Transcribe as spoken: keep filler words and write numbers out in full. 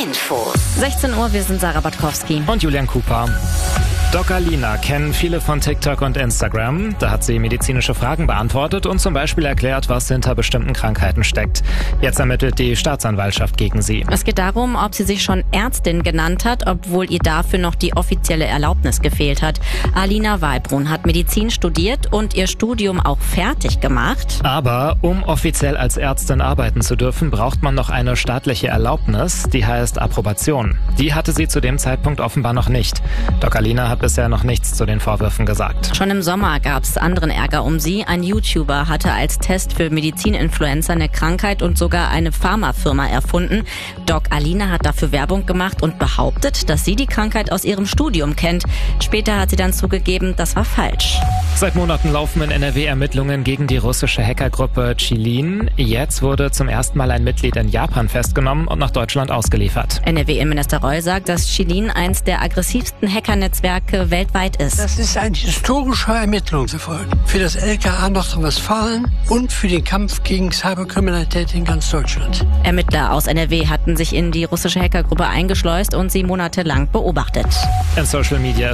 Infos. sechzehn Uhr, wir sind Sarah Batkowski. Und Julian Cooper. Doc Alina kennen viele von TikTok und Instagram. Da hat sie medizinische Fragen beantwortet und zum Beispiel erklärt, was hinter bestimmten Krankheiten steckt. Jetzt ermittelt die Staatsanwaltschaft gegen sie. Es geht darum, ob sie sich schon Ärztin genannt hat, obwohl ihr dafür noch die offizielle Erlaubnis gefehlt hat. Alina Wahlbrunn hat Medizin studiert und ihr Studium auch fertig gemacht. Aber um offiziell als Ärztin arbeiten zu dürfen, braucht man noch eine staatliche Erlaubnis, die heißt Approbation. Die hatte sie zu dem Zeitpunkt offenbar noch nicht. Doc Alina hat bisher noch nichts zu den Vorwürfen gesagt. Schon im Sommer gab es anderen Ärger um sie. Ein YouTuber hatte als Test für Medizininfluencer eine Krankheit und sogar eine Pharmafirma erfunden. Doc Alina hat dafür Werbung gemacht und behauptet, dass sie die Krankheit aus ihrem Studium kennt. Später hat sie dann zugegeben, das war falsch. Seit Monaten laufen in N R W Ermittlungen gegen die russische Hackergruppe Qilin. Jetzt wurde zum ersten Mal ein Mitglied in Japan festgenommen und nach Deutschland ausgeliefert. N R W-Innenminister Reul sagt, dass Qilin eins der aggressivsten Hackernetzwerke weltweit ist. Das ist ein historischer Ermittlungserfolg für das L K A Nordrhein-Westfalen und für den Kampf gegen Cyberkriminalität in ganz Deutschland. Ermittler aus N R W hatten sich in die russische Hackergruppe eingeschleust und sie monatelang beobachtet. In Social Media